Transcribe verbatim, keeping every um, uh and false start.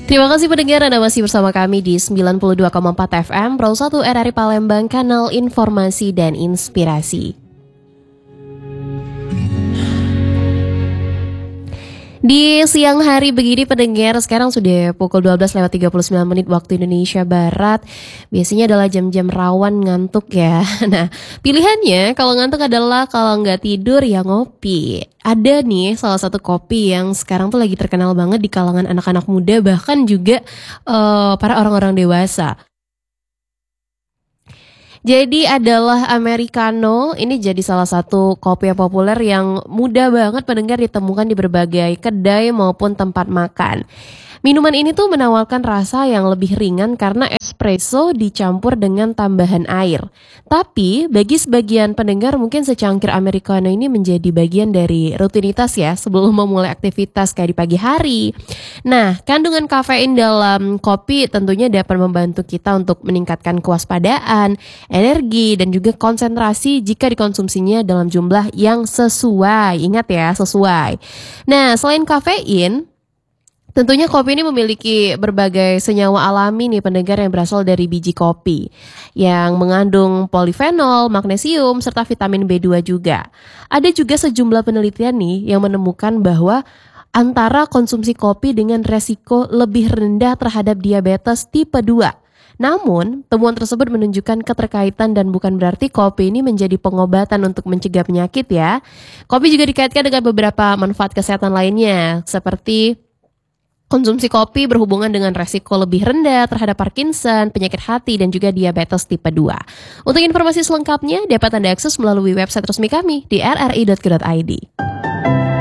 Terima kasih pendengar, Anda masih bersama kami di sembilan puluh dua koma empat F M Pro satu R R I Palembang, kanal informasi dan inspirasi. Di siang hari begini pendengar, sekarang sudah pukul dua belas lewat tiga puluh sembilan menit waktu Indonesia Barat. Biasanya adalah jam-jam rawan ngantuk ya. Nah, pilihannya kalau ngantuk adalah kalau nggak tidur ya ngopi. Ada nih salah satu kopi yang sekarang tuh lagi terkenal banget di kalangan anak-anak muda, bahkan juga uh, para orang-orang dewasa. Jadi adalah Americano, ini jadi salah satu kopi yang populer yang mudah banget pendengar ditemukan di berbagai kedai maupun tempat makan. Minuman ini tuh menawarkan rasa yang lebih ringan karena espresso dicampur dengan tambahan air. Tapi bagi sebagian pendengar mungkin secangkir Americano ini menjadi bagian dari rutinitas ya sebelum memulai aktivitas kayak di pagi hari. Nah, kandungan kafein dalam kopi tentunya dapat membantu kita untuk meningkatkan kewaspadaan, energi, dan juga konsentrasi jika dikonsumsinya dalam jumlah yang sesuai. Ingat ya, sesuai. Nah, selain kafein, tentunya kopi ini memiliki berbagai senyawa alami nih pendengar yang berasal dari biji kopi yang mengandung polifenol, magnesium, serta vitamin B dua juga. Ada juga sejumlah penelitian nih yang menemukan bahwa antara konsumsi kopi dengan resiko lebih rendah terhadap diabetes tipe dua. Namun, temuan tersebut menunjukkan keterkaitan dan bukan berarti kopi ini menjadi pengobatan untuk mencegah penyakit ya. Kopi juga dikaitkan dengan beberapa manfaat kesehatan lainnya seperti konsumsi kopi berhubungan dengan resiko lebih rendah terhadap Parkinson, penyakit hati, dan juga diabetes tipe dua. Untuk informasi selengkapnya dapat Anda akses melalui website resmi kami di r r i dot co dot i d.